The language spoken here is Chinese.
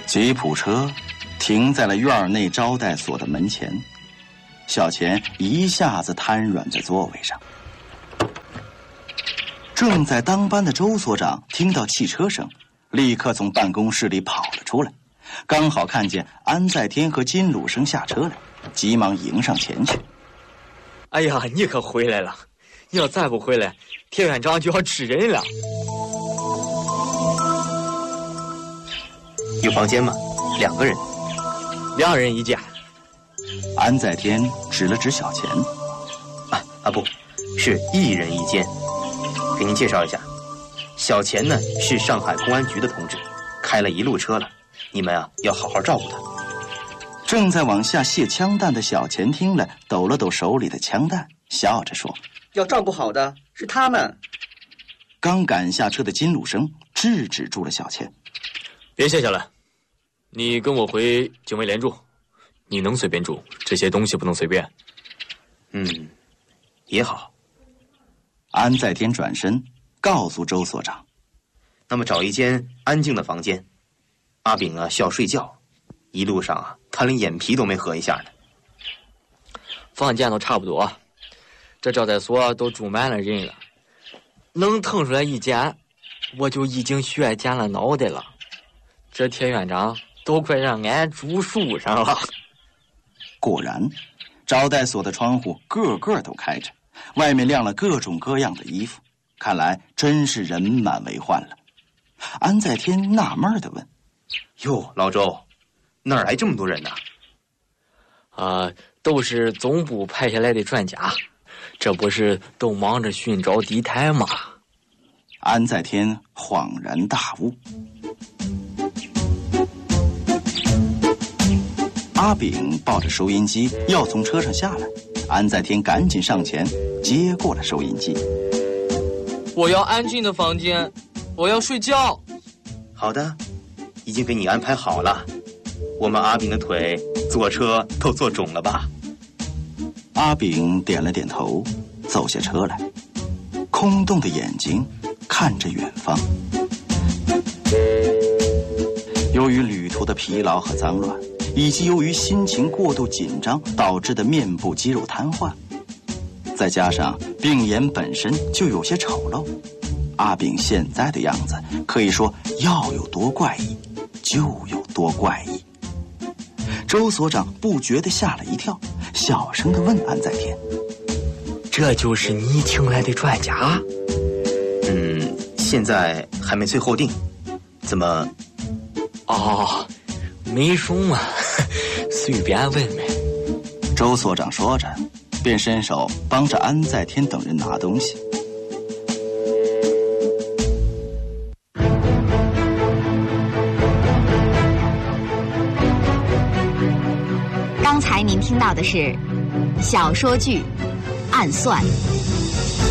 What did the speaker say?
吉普车停在了院内招待所的门前，小钱一下子瘫软在座位上。正在当班的周所长听到汽车声，立刻从办公室里跑了出来，刚好看见安在天和金鲁生下车来，急忙迎上前去。 哎呀，你可回来了！你要再不回来，田院长就要吃人了。 有房间吗？2个人 ，2人一间。 安在天指了指小钱。 不，是1人1间。给您介绍一下，小钱呢是上海公安局的同志，开了1路车了，你们啊要好好照顾他。 正在往下卸枪弹的小钱听了，抖了抖手里的枪弹，笑着说：“ 要照顾好的是他们。” 刚赶下车的金鲁生制止住了小钱：“ 别卸下来，你跟我回警卫连住，你能随便住，这些东西不能随便。” 也好。 安在天转身告诉周所长：“ 那么找一间安静的房间，阿炳啊需要睡觉，一路上啊他连眼皮都没合一下呢。” 房间都差不多，这招待所都住满了人了，能腾出来一间，我就已经血尖了脑袋了。这田院长都快让俺住树上了。 果然，招待所的窗户个个都开着，外面晾了各种各样的衣服，看来真是人满为患了。安在天纳闷地问：“ 哟，老周，哪儿来这么多人呢？” 都是总部派下来的专家，这不是都忙着寻找地毯吗？ 安在天恍然大悟。阿炳抱着收音机要从车上下来，安在天赶紧上前接过了收音机。 我要安静的房间，我要睡觉。 好的，已经给你安排好了。我们阿炳的腿坐车都坐肿了吧？ 阿炳点了点头，走下车来，空洞的眼睛看着远方。由于旅途的疲劳和脏乱，以及由于心情过度紧张导致的面部肌肉瘫痪，再加上病眼本身就有些丑陋，阿炳现在的样子可以说要有多怪异就有多怪异。周所长不觉地吓了一跳，小声地问安在天：“ 这就是你请来的专家？” 现在还没最后定。怎么？ 没什么，随便问问。 周所长说着，便伸手帮着安在天等人拿东西。 刚才您听到的是小说剧《暗算》，